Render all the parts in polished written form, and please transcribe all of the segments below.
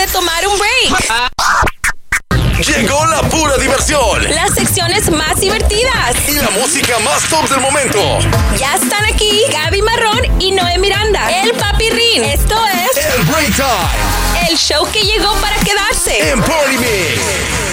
tomar un break. Llegó la pura diversión. Las secciones más divertidas. Y la música más top del momento. Ya están aquí Gaby Marrón y Noé Miranda. El Papirrín. Esto es El Break Time. El show que llegó para quedarse. En Party Mix.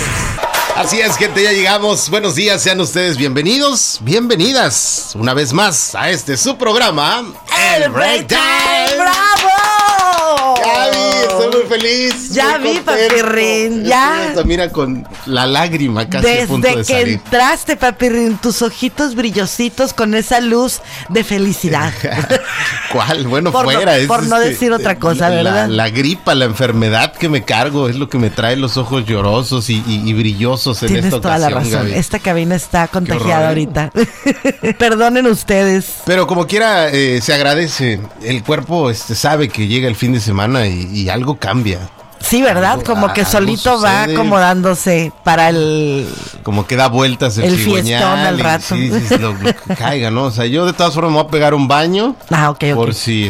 Así es, gente, ya llegamos. Buenos días, sean ustedes bienvenidos, bienvenidas una vez más a su programa, El Break Time. ¡Bravo! Gaby, estoy muy feliz. Ya muy vi, contento. Papirrín, ya. Hasta mira con la lágrima casi a punto de Desde que salir. entraste, Papirrín, tus ojitos brillositos con esa luz de felicidad. ¿Cuál? Bueno, Por fuera. no- por no decir otra cosa, ¿verdad? La gripa, la enfermedad que me cargo es lo que me trae los ojos llorosos y brillosos en Tienes esta toda ocasión, la razón. Gaby. Esta cabina está contagiada horror, ¿eh? ahorita. Perdonen ustedes. Pero como quiera, se agradece. El cuerpo sabe que llega el fin de semana y algo cambia. Sí, ¿verdad? Algo- Como que algo solito va sucede. acomodándose para el... Como que da vueltas El cigüeñal fiestón al y rato. sí, lo que caiga, ¿no? O sea, yo de todas formas me voy a pegar un baño. Ah, ok. Por si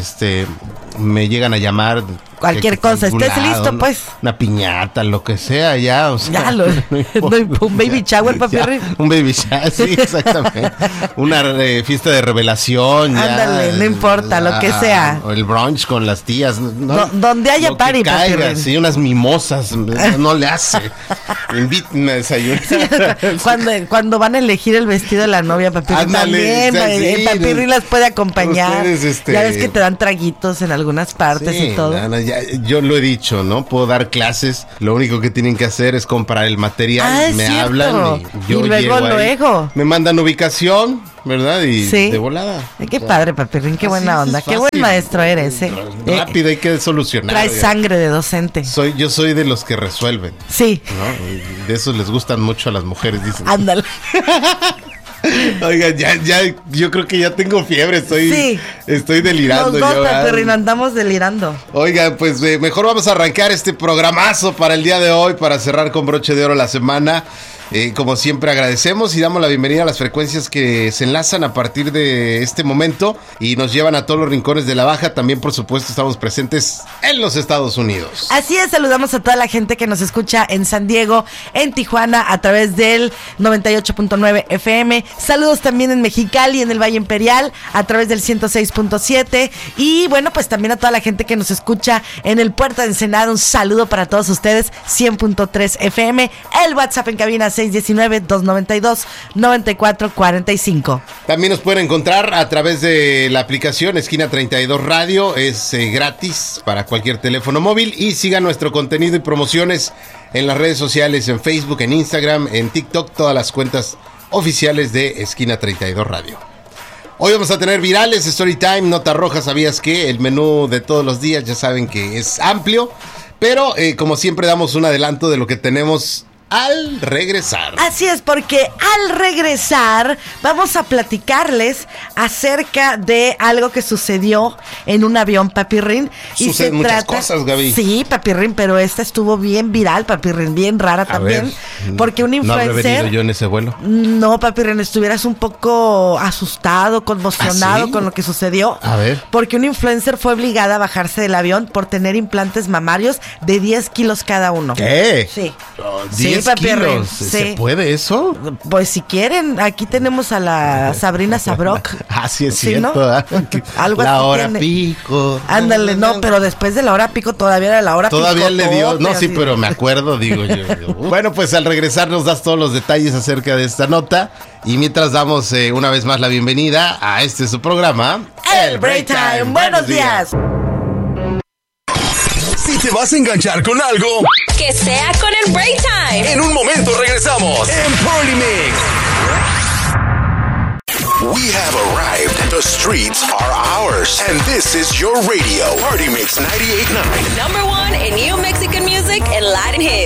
me llegan a llamar. Cualquier que cosa, algún estés listo, ¿no? pues. Una piñata, lo que sea, ya, o sea. Ya, un baby shower, Papirrín. Ya, un baby shower, sí, exactamente. Una fiesta de revelación, ya. Ándale, no importa, lo que sea. O el brunch con las tías. No, Donde haya lo que party, caiga, Papirrín. sí, unas mimosas, no le hace. Invítenme a desayunar. Cuando van a elegir el vestido de la novia, Papirrín, Ándale, también, sí, el Papirrín las puede acompañar. Ustedes, Ya ves que te dan traguitos en algunas partes Sí, y todo. yo lo he dicho, ¿no? Puedo dar clases. Lo único que tienen que hacer es comprar el material. Ah, es me cierto. hablan y yo Y luego, llego ahí. Me mandan ubicación, ¿verdad? Y Sí. de volada. Ay, qué padre, Papirrín, qué buena Así onda. es Qué buen fácil. maestro eres, ¿eh? Rápido, hay que solucionar. Traes sangre de docente. Yo soy de los que resuelven, Sí, ¿no? Y de esos les gustan mucho a las mujeres, dicen. ándale. Oigan, yo creo que ya tengo fiebre, Sí. estoy delirando. Los dos, yo, Papirrín, andamos delirando. Oigan, pues mejor vamos a arrancar este programazo para el día de hoy, para cerrar con broche de oro la semana. Como siempre agradecemos y damos la bienvenida a las frecuencias que se enlazan a partir de este momento y nos llevan a todos los rincones de la Baja. También, por supuesto, estamos presentes en los Estados Unidos. Así es, saludamos a toda la gente que nos escucha en San Diego, en Tijuana, a través del 98.9 FM. Saludos también en Mexicali, en el Valle Imperial, a través del 106.7. Y bueno, pues también a toda la gente que nos escucha en el Puerto de Ensenada. Un saludo para todos ustedes, 100.3 FM. El WhatsApp en cabina 619-292-9445. También nos pueden encontrar a través de la aplicación Esquina 32 Radio. Es gratis para cualquier teléfono móvil. Y sigan nuestro contenido y promociones en las redes sociales, en Facebook, en Instagram, en TikTok, todas las cuentas oficiales de Esquina 32 Radio. Hoy vamos a tener virales, Storytime, Nota Roja. ¿Sabías que? El menú de todos los días, ya saben que es amplio. Pero como siempre damos un adelanto de lo que tenemos al regresar. Así es, porque al regresar vamos a platicarles acerca de algo que sucedió en un avión, Papirrín. Suceden muchas cosas, Gaby. Sí, Papirrín, pero esta estuvo bien viral, Papirrín, bien rara también. Porque un ¿No habré influencer... venido yo en ese vuelo? No, Papirrín, estuvieras un poco asustado, conmocionado ¿Ah, sí? con lo que sucedió. A ver. Porque un influencer fue obligada a bajarse del avión por tener implantes mamarios de 10 kilos cada uno. ¿Qué? Sí. Oh, Sí, 10 Papirrín, kilos. sí. ¿Se puede eso? Pues si quieren, aquí tenemos a la Sabrina Sabrok. Ah, sí es Sí, cierto. ¿no? ¿Ah? Algo la así hora tiene. pico. Ándale, no, pero después de la hora pico todavía era la hora pico. Todavía le dio. No, sí, así. pero me acuerdo, digo yo. Bueno, pues al regresar nos das todos los detalles acerca de esta nota. Y mientras damos una vez más la bienvenida a su programa, El Break Time. Buenos días. Si te vas a enganchar con algo, Que sea con el Break Time. en un momento regresamos en Party Mix. We have arrived. The streets are ours. And this is your radio. Party Mix 98.9. Number one in new Mexican music and Latin hits.